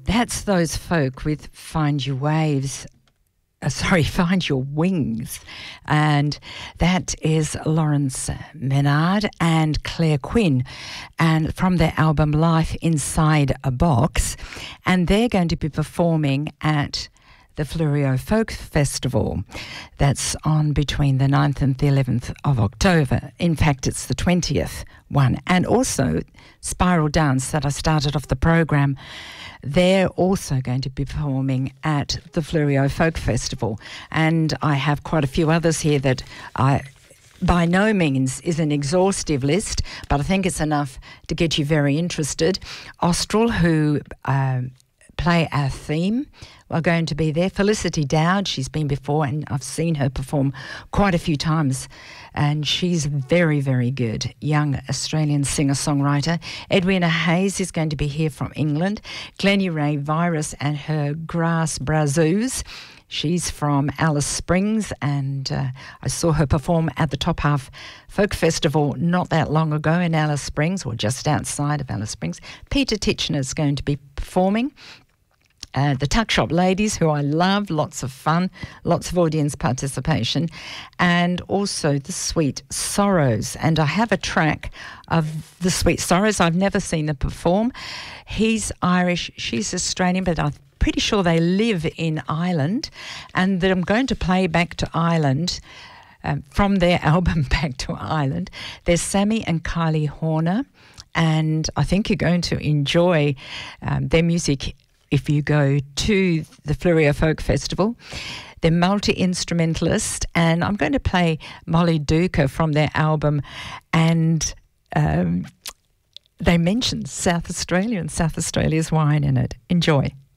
That's Those Folk with Find Your Waves. Find Your Wings. And that is Lawrence Menard and Claire Quinn, and from their album Life Inside a Box. And they're going to be performing at the Fleurieu Folk Festival. That's on between the 9th and the 11th of October. In fact, it's the 20th one. And also Spiral Dance that I started off the program, they're also going to be performing at the Fleurieu Folk Festival. And I have quite a few others here that I by no means is an exhaustive list, but I think it's enough to get you very interested. Austral, who play our theme, are going to be there. Felicity Dowd, she's been before, and I've seen her perform quite a few times, and she's very, very good. Young Australian singer-songwriter. Edwina Hayes is going to be here from England. Glennie Ray Virus and her Grass Brazoos. She's from Alice Springs, and I saw her perform at the Top Half Folk Festival not that long ago in Alice Springs, or just outside of Alice Springs. Peter Titchener is going to be performing. The Tuck Shop Ladies, who I love, lots of fun, lots of audience participation, and also the Sweet Sorrows. And I have a track of the Sweet Sorrows. I've never seen them perform. He's Irish, she's Australian, but I'm pretty sure they live in Ireland, and that I'm going to play Back to Ireland from their album Back to Ireland. There's Sammy and Kylie Horner, and I think you're going to enjoy their music if you go to the Fleurieu Folk Festival. They're multi-instrumentalist, and I'm going to play Molly Duker from their album, and they mention South Australia and South Australia's wine in it. Enjoy.